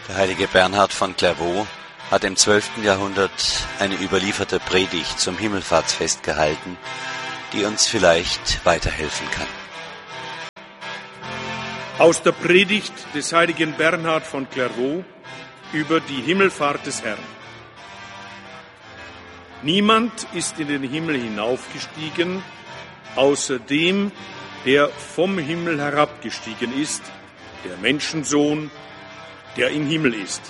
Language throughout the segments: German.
Der heilige Bernhard von Clairvaux hat im 12. Jahrhundert eine überlieferte Predigt zum Himmelfahrtsfest gehalten, die uns vielleicht weiterhelfen kann. Aus der Predigt des heiligen Bernhard von Clairvaux über die Himmelfahrt des Herrn. Niemand ist in den Himmel hinaufgestiegen, außer dem, der vom Himmel herabgestiegen ist, der Menschensohn, der im Himmel ist.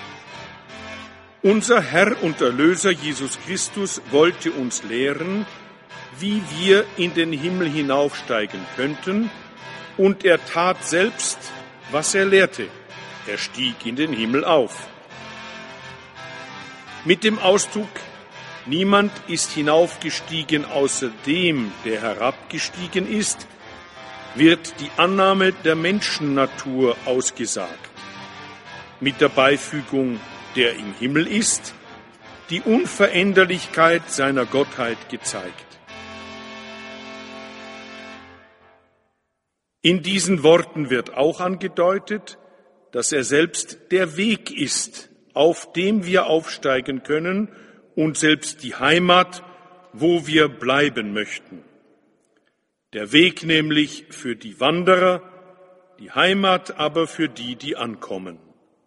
Unser Herr und Erlöser Jesus Christus wollte uns lehren, wie wir in den Himmel hinaufsteigen könnten, und er tat selbst, was er lehrte. Er stieg in den Himmel auf. Mit dem Ausdruck "Niemand ist hinaufgestiegen außer dem, der herabgestiegen ist", wird die Annahme der Menschennatur ausgesagt. Mit der Beifügung "der im Himmel ist" die Unveränderlichkeit seiner Gottheit gezeigt. In diesen Worten wird auch angedeutet, dass er selbst der Weg ist, auf dem wir aufsteigen können, und selbst die Heimat, wo wir bleiben möchten. Der Weg nämlich für die Wanderer, die Heimat aber für die, die ankommen.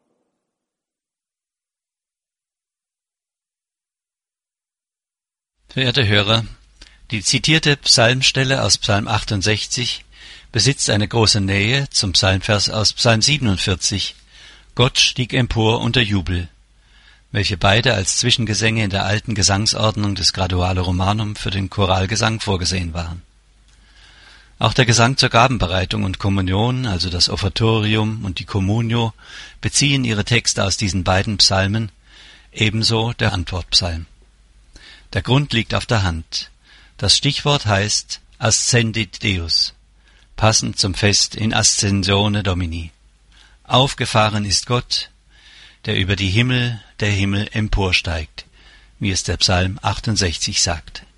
Verehrte Hörer, die zitierte Psalmstelle aus Psalm 68 besitzt eine große Nähe zum Psalmvers aus Psalm 47, Gott stieg empor unter Jubel, welche beide als Zwischengesänge in der alten Gesangsordnung des Graduale Romanum für den Choralgesang vorgesehen waren. Auch der Gesang zur Gabenbereitung und Kommunion, also das Offertorium und die Communio, beziehen ihre Texte aus diesen beiden Psalmen, ebenso der Antwortpsalm. Der Grund liegt auf der Hand. Das Stichwort heißt Ascendit Deus, passend zum Fest in Ascensione Domini. Aufgefahren ist Gott, der über die Himmel der Himmel emporsteigt, wie es der Psalm 68 sagt.